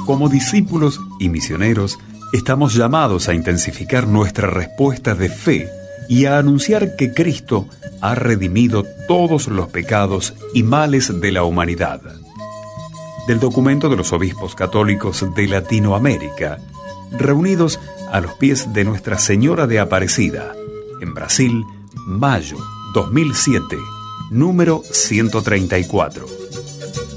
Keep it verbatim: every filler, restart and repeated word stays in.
Como discípulos y misioneros, estamos llamados a intensificar nuestra respuesta de fe y a anunciar que Cristo ha redimido todos los pecados y males de la humanidad. Del documento de los obispos católicos de Latinoamérica, reunidos a los pies de Nuestra Señora de Aparecida, en Brasil, mayo dos mil siete, número ciento treinta y cuatro.